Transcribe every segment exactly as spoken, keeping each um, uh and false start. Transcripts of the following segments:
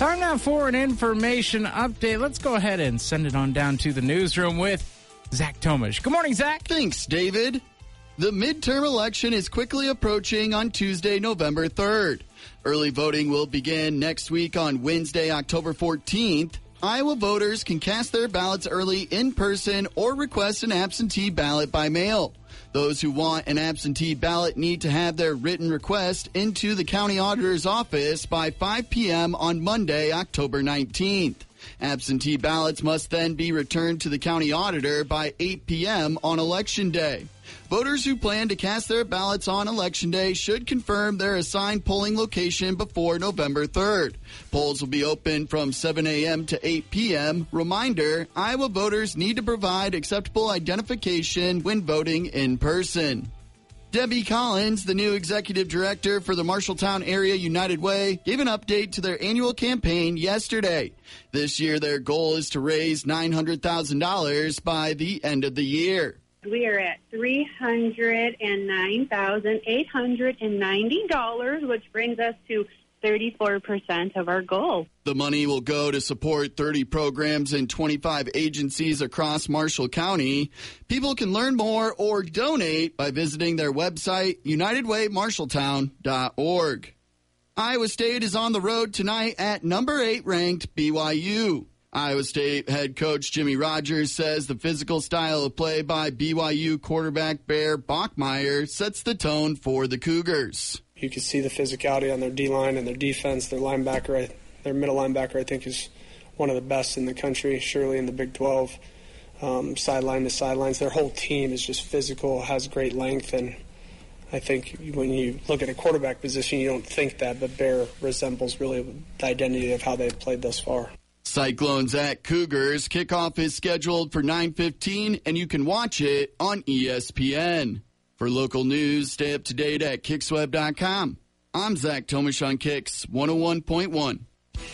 Time now for an information update. Let's go ahead and send it on down to the newsroom with Zach Tomish. Good morning, Zach. Thanks, David. The midterm election is quickly approaching on Tuesday, November third. Early voting will begin next week on Wednesday, October fourteenth. Iowa voters can cast their ballots early in person or request an absentee ballot by mail. Those who want an absentee ballot need to have their written request into the county auditor's office by five p.m. on Monday, October nineteenth. Absentee ballots must then be returned to the county auditor by eight p.m. on Election Day. Voters who plan to cast their ballots on Election Day should confirm their assigned polling location before November third. Polls will be open from seven a.m. to eight p.m. Reminder, Iowa voters need to provide acceptable identification when voting in person. Debbie Collins, the new executive director for the Marshalltown Area United Way, gave an update to their annual campaign yesterday. This year, their goal is to raise nine hundred thousand dollars by the end of the year. We are at three hundred nine thousand eight hundred ninety dollars, which brings us to thirty-four percent of our goal. The money will go to support thirty programs in twenty-five agencies across Marshall County. People can learn more or donate by visiting their website, united way marshalltown dot org. Iowa State is on the road tonight at number eight ranked B Y U. Iowa State head coach Jimmy Rogers says the physical style of play by B Y U quarterback Bear Bachmeier sets the tone for the Cougars. You can see the physicality on their D-line and their defense. Their linebacker, their middle linebacker, I think, is one of the best in the country, surely in the Big twelve. Um, sideline to sidelines. Their whole team is just physical, has great length, and I think when you look at a quarterback position, you don't think that, but Bear resembles really the identity of how they've played thus far. Cyclones at Cougars. Kickoff is scheduled for nine fifteen, and you can watch it on E S P N. For local news, stay up to date at kicks web dot com. I'm Zach Tomish on Kicks one oh one point one.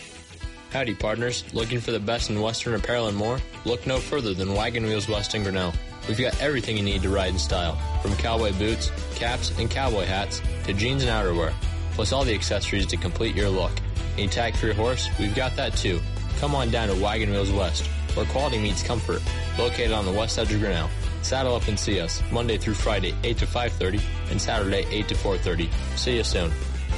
Howdy, partners. Looking for the best in Western apparel and more? Look no further than Wagon Wheels West and Grinnell. We've got everything you need to ride in style, from cowboy boots, caps, and cowboy hats to jeans and outerwear, plus all the accessories to complete your look. Need tag for your horse? We've got that too. Come on down to Wagon Wheels West, where quality meets comfort, located on the west edge of Grinnell. Saddle up and see us Monday through Friday, eight to five thirty, and Saturday, eight to four thirty. See you soon.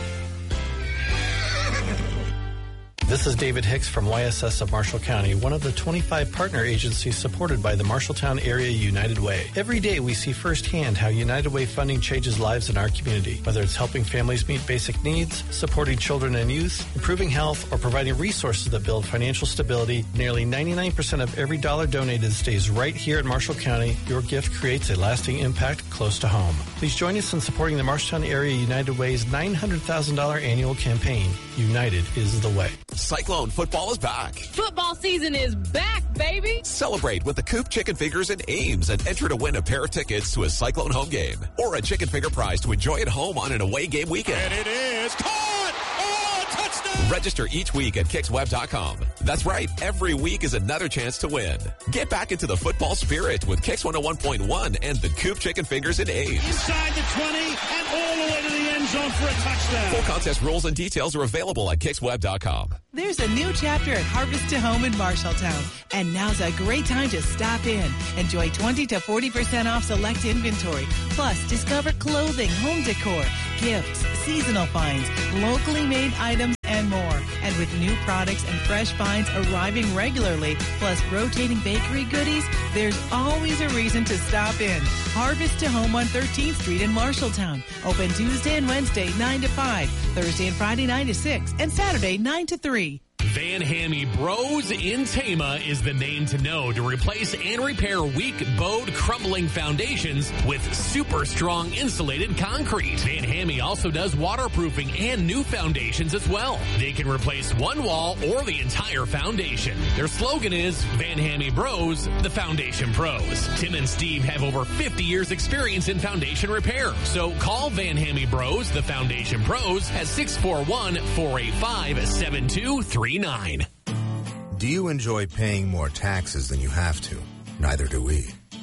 This is David Hicks from Y S S of Marshall County, one of the twenty-five partner agencies supported by the Marshalltown Area United Way. Every day we see firsthand how United Way funding changes lives in our community, whether it's helping families meet basic needs, supporting children and youth, improving health, or providing resources that build financial stability. Nearly ninety-nine percent of every dollar donated stays right here in Marshall County. Your gift creates a lasting impact close to home. Please join us in supporting the Marshalltown Area United Way's nine hundred thousand dollars annual campaign. United is the way. Cyclone football is back. Football season is back, baby. Celebrate with the Coop Chicken Fingers and Ames and enter to win a pair of tickets to a Cyclone home game or a chicken finger prize to enjoy at home on an away game weekend. And it is caught! Oh, touchdown! Register each week at kicks web dot com. That's right. Every week is another chance to win. Get back into the football spirit with Kicks one oh one point one and the Coop Chicken Fingers and Ames. Inside the twenty and all the way to the end zone for a touchdown. Full contest rules and details are available at kicks web dot com. There's a new chapter at Harvest to Home in Marshalltown, and now's a great time to stop in. Enjoy twenty to forty percent off select inventory. Plus, discover clothing, home decor, gifts, seasonal finds, locally made items, and more. And with new products and fresh finds arriving regularly, plus rotating bakery goodies, there's always a reason to stop in. Harvest to Home on thirteenth Street in Marshalltown. Open Tuesday and Wednesday, nine to five, Thursday and Friday, nine to six, and Saturday, nine to three. Van Hammy Bros in Tama is the name to know to replace and repair weak, bowed, crumbling foundations with super strong insulated concrete. Van Hammy also does waterproofing and new foundations as well. They can replace one wall or the entire foundation. Their slogan is Van Hammy Bros, the Foundation Pros. Tim and Steve have over fifty years experience in foundation repair. So call Van Hammy Bros, the Foundation Pros at six four one, four eight five, seven two three nine. Do you enjoy paying more taxes than you have to? Neither do we.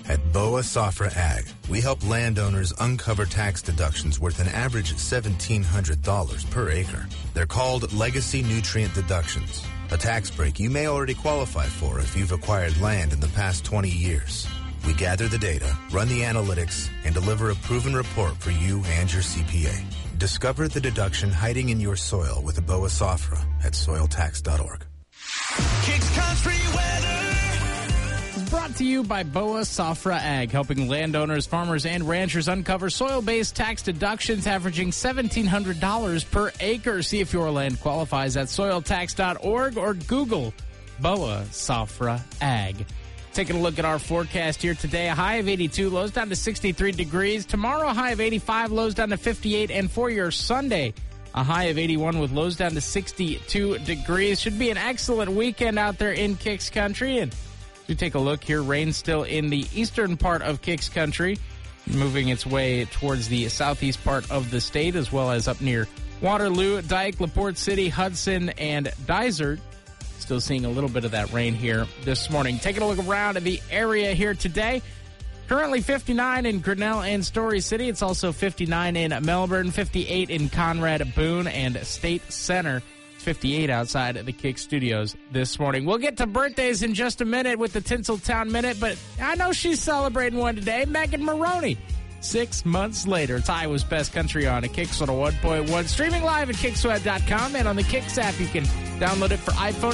At Boa Safra Ag, we help landowners uncover tax deductions worth an average seventeen hundred dollars per acre. They're called legacy nutrient deductions, a tax break you may already qualify for if you've acquired land in the past twenty years. We gather the data, run the analytics, and deliver a proven report for you and your C P A. Discover the deduction hiding in your soil with a Boa Safra at soil tax dot org. Kicks Country Weather. Brought to you by Boa Safra Ag, helping landowners, farmers, and ranchers uncover soil-based tax deductions averaging seventeen hundred dollars per acre. See if your land qualifies at soil tax dot org or Google Boa Safra Ag. Taking a look at our forecast here today, a high of eighty-two, lows down to sixty-three degrees. Tomorrow, a high of eighty-five, lows down to fifty-eight. And for your Sunday, a high of eighty-one with lows down to sixty-two degrees. Should be an excellent weekend out there in Kicks Country. And we take a look here, rain still in the eastern part of Kicks Country, moving its way towards the southeast part of the state, as well as up near Waterloo, Dyke, LaPorte City, Hudson, and Dysart. Still seeing a little bit of that rain here this morning. Taking a look around at the area here today. Currently fifty-nine in Grinnell and Story City. It's also fifty-nine in Melbourne, fifty-eight in Conrad, Boone, and State Center. It's fifty-eight outside of the Kick Studios this morning. We'll get to birthdays in just a minute with the Tinseltown Minute, but I know she's celebrating one today. Megan Maroney. Six months later, it's Iowa's Best Country on a Kicks one oh one point one. Streaming live at kick sweat dot com and on the Kicks app. You can download it for iPhone